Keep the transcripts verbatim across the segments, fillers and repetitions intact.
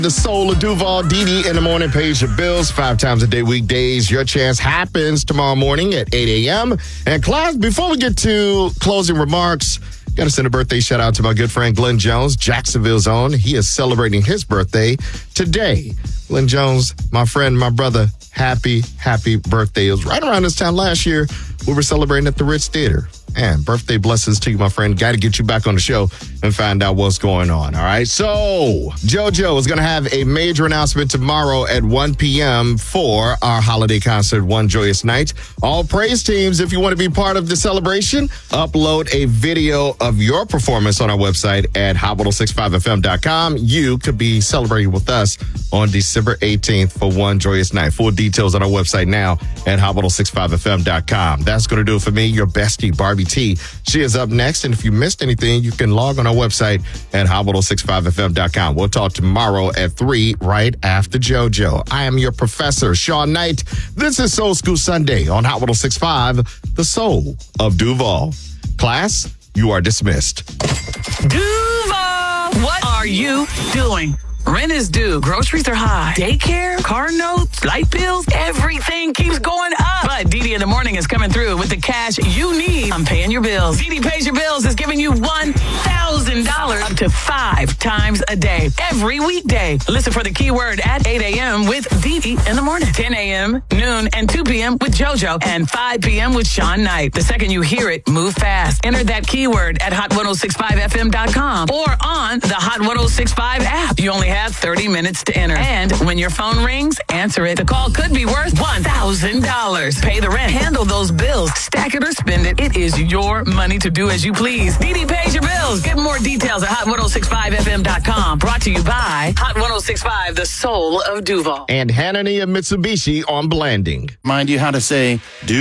The Soul of Duval, Dee Dee in the morning, pays your bills five times a day, weekdays. Your chance happens tomorrow morning at eight a.m. And class, before we get to closing remarks, got to send a birthday shout out to my good friend Glenn Jones, Jacksonville's own. He is celebrating his birthday today. Glenn Jones, my friend, my brother, happy, happy birthday. It was right around this time last year we were celebrating at the Ritz Theater. And birthday blessings to you, my friend. Got to get you back on the show and find out what's going on. All right. So JoJo is going to have a major announcement tomorrow at one p.m. for our holiday concert, One Joyous Night. All praise teams, if you want to be part of the celebration, upload a video of your performance on our website at hot one oh six five f m dot com. You could be celebrating with us on December eighteenth for One Joyous Night. Full details on our website now at hot one oh six five f m dot com. That's going to do it for me, your bestie, Barbie T. She is up next, and if you missed anything, you can log on our website at hot one oh six five f m dot com. We'll talk tomorrow at three right after JoJo. I am your professor, Sean Knight. This is Soul School Sunday on Hot one oh six point five, the Soul of Duval. Class, you are dismissed. Duval, what are you doing? Rent is due, groceries are high, daycare, car notes, light bills, everything keeps going up. But Dee Dee in the morning is coming through with the cash you need. I'm paying your bills. Dee Dee Pays Your Bills is giving you one thousand dollars up to five times a day, every weekday. Listen for the keyword at eight a.m. with Dee Dee in the morning, ten a.m., noon, and two p.m. with JoJo, and five p.m. with Sean Knight. The second you hear it, move fast. Enter that keyword at hot one oh six five f m dot com or on the Hot one oh six five app. You only have thirty minutes to enter. And when your phone rings, answer it. The call could be worth one thousand dollars. Pay the rent, handle those bills, stack it or spend it. It is your money to do as you please. Dee Dee Pays Your Bills. Get more details at hot one oh six five f m dot com. Brought to you by Hot one oh six point five, the Soul of Duval. And Hanani and Mitsubishi on Blanding. Mind you how to say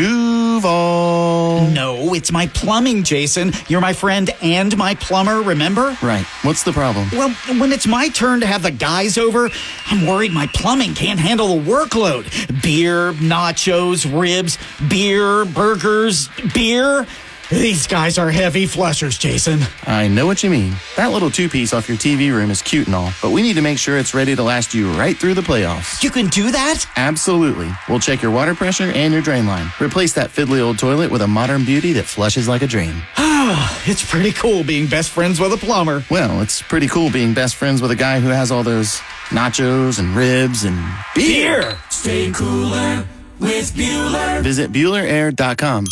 Duval. No, it's my plumbing, Jason. You're my friend and my plumber, remember? Right. What's the problem? Well, when it's my turn to have the guys over, I'm worried my plumbing can't handle the workload. Beer, nachos, ribs, beer, burgers, beer. These guys are heavy flushers, Jason. I know what you mean. That little two-piece off your T V room is cute and all, but we need to make sure it's ready to last you right through the playoffs. You can do that? Absolutely. We'll check your water pressure and your drain line. Replace that fiddly old toilet with a modern beauty that flushes like a dream. It's pretty cool being best friends with a plumber. Well, it's pretty cool being best friends with a guy who has all those nachos and ribs and beer. Beer. Stay cooler with Bueller. Visit Bueller Air dot com.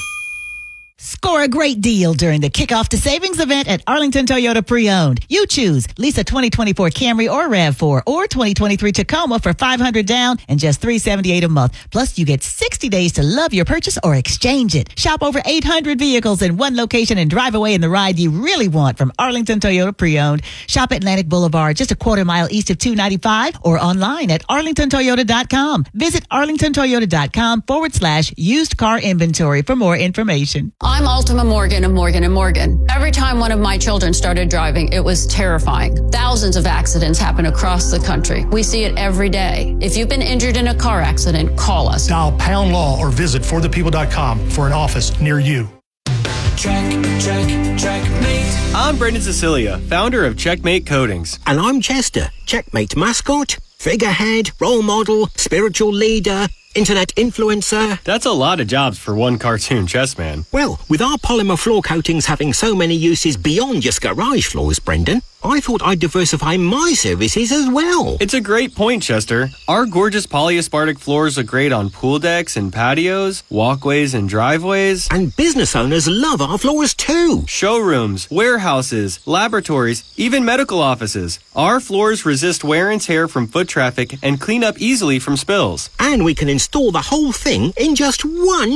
Score a great deal during the Kickoff to Savings event at Arlington Toyota Pre-Owned. You choose lease a twenty twenty-four Camry or RAV four or twenty twenty-three Tacoma for five hundred dollars down and just three hundred seventy-eight dollars a month. Plus, you get sixty days to love your purchase or exchange it. Shop over eight hundred vehicles in one location and drive away in the ride you really want from Arlington Toyota Pre-Owned. Shop at Atlantic Boulevard, just a quarter mile east of two ninety-five, or online at arlington toyota dot com. Visit arlington toyota dot com forward slash used car inventory for more information. I'm Ultima Morgan of Morgan and Morgan. Every time one of my children started driving, it was terrifying. Thousands of accidents happen across the country. We see it every day. If you've been injured in a car accident, call us. Dial Pound Law or visit for the people dot com for an office near you. Check, check, checkmate. I'm Brendan Cecilia, founder of Checkmate Coatings. And I'm Chester, Checkmate mascot, figurehead, role model, spiritual leader, internet influencer. That's a lot of jobs for one cartoon chess man. Well, with our polymer floor coatings having so many uses beyond just garage floors, Brendan, I thought I'd diversify my services as well. It's a great point, Chester. Our gorgeous polyaspartic floors are great on pool decks and patios, walkways and driveways. And business owners love our floors too. Showrooms, warehouses, laboratories, even medical offices. Our floors resist wear and tear from foot traffic and clean up easily from spills. And we can install the whole thing in just one